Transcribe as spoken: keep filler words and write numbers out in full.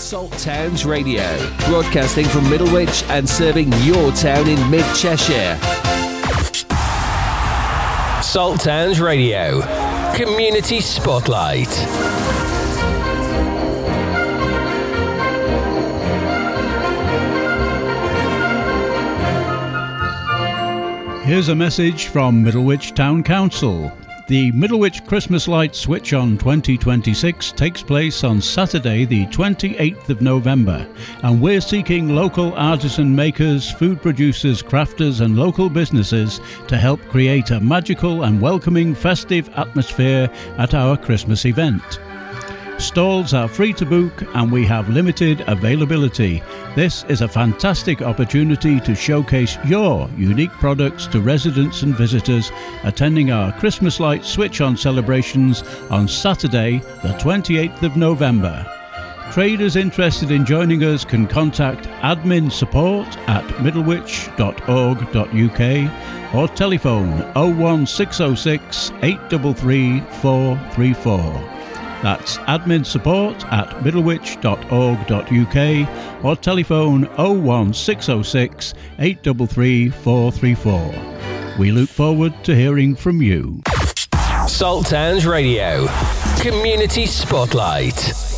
Salt Towns Radio, broadcasting from Middlewich and serving your town in mid-Cheshire. Salt Towns Radio, Community Spotlight. Here's a message from Middlewich Town Council. The Middlewich Christmas Light Switch On twenty twenty-six takes place on Saturday the twenty-eighth of November, and we're seeking local artisan makers, food producers, crafters and local businesses to help create a magical and welcoming festive atmosphere at our Christmas event. Stalls are free to book and we have limited availability. This is a fantastic opportunity to showcase your unique products to residents and visitors attending our Christmas Light Switch On celebrations on Saturday the twenty-eighth of November. Traders interested in joining us can contact admin support at middlewich dot org dot u k or telephone oh one six oh six, eight three three, four three four. That's admin support at middlewich dot org dot u k or telephone oh one six oh six, eight three three, four three four. We look forward to hearing from you. Salt Towns Radio, Community Spotlight.